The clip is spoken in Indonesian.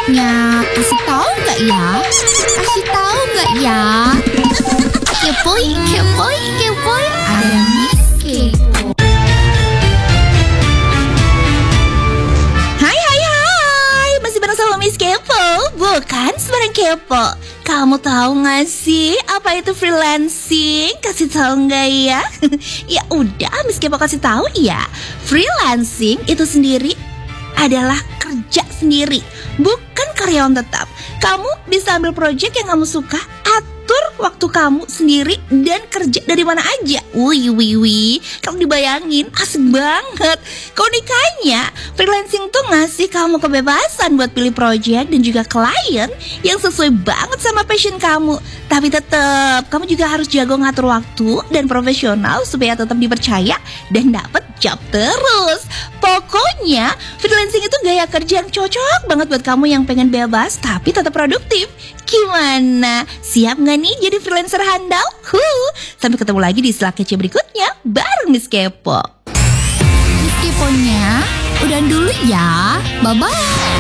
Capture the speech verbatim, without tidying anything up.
berikutnya. Kasih tahu nggak ya? Kasih tahu nggak ya? Kepoin, kepoin, kepoin. Ada Miss Kepo. Hai hai hai, masih bareng sama Miss Kepo. Bukan sembarang kepo. Kamu tahu nggak sih apa itu freelancing? Kasih tahu nggak ya? Ya udah, Miss Kepo kasih tahu ya. Freelancing itu sendiri adalah kerja sendiri, bukan karyawan tetap. Kamu bisa ambil project yang kamu suka, atur waktu kamu sendiri, dan kerja dari mana aja. Wih wih wih, kalau dibayangin asik banget. Keunikannya, freelancing tuh ngasih kamu kebebasan buat pilih project dan juga klien yang sesuai banget sama passion kamu. Tapi tetap, kamu juga harus jago ngatur waktu dan profesional supaya tetap dipercaya dan dapat job terus. Pokoknya, freelancing itu gaya kerja yang cocok banget buat kamu yang pengen bebas tapi tetap produktif. Gimana? Siap gak nih jadi freelancer handal? Huh. Sampai ketemu lagi di Istilah Kece berikutnya bareng Miss Kepo. Miss Keponya, udah dulu ya. Bye-bye.